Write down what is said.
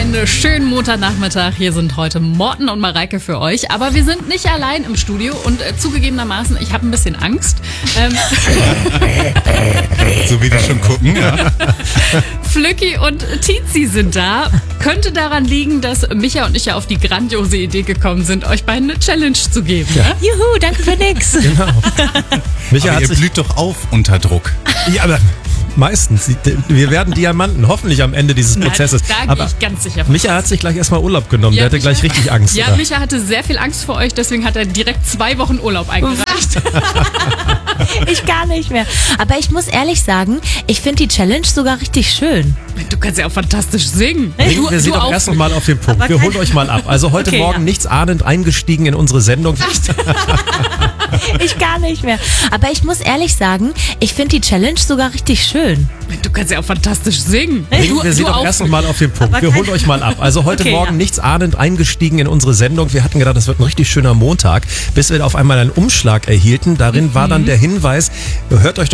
einen schönen Montagnachmittag. Hier sind heute Morten und Mareike für euch. Aber wir sind nicht allein im Studio und zugegebenermaßen, ich habe ein bisschen Angst. So wie die schon gucken, ja. Flücki und Tizi sind da. Könnte daran liegen, dass Micha und ich ja auf die grandiose Idee gekommen sind, euch beiden eine Challenge zu geben. Ja. Ne? Juhu, danke für nix. Genau. Micha Aber hat ihr sich, blüht doch auf unter Druck. ja, aber meistens. Wir werden Diamanten, hoffentlich am Ende dieses Prozesses. Da gehe Aber ich ganz sicher von. Micha hat sich gleich erstmal Urlaub genommen. Ja, Der hatte Micha- gleich richtig Angst. Ja, oder? Micha hatte sehr viel Angst vor euch, deswegen hat er direkt 2 Wochen Urlaub eingereicht. Ich gar nicht mehr. Aber ich muss ehrlich sagen, ich finde die Challenge sogar richtig schön. Du kannst ja auch fantastisch singen. Bringen wir sie doch auch. erst noch mal auf den Punkt. Aber Wir kein- holen euch mal ab. Also heute Okay, Morgen ja. nichts ahnend eingestiegen in unsere Sendung. Ich gar nicht mehr. Aber ich muss ehrlich sagen, ich finde die Challenge sogar richtig schön. Du kannst ja auch fantastisch singen. Bringen wir sie doch auch. erst noch mal auf den Punkt. Aber Wir kein- holen euch mal ab. Also heute Okay, Morgen ja. nichts ahnend eingestiegen in unsere Sendung. Wir hatten gedacht, das wird ein richtig schöner Montag, bis wir auf einmal einen Umschlag erhielten. Darin war dann der Hinweis, hört euch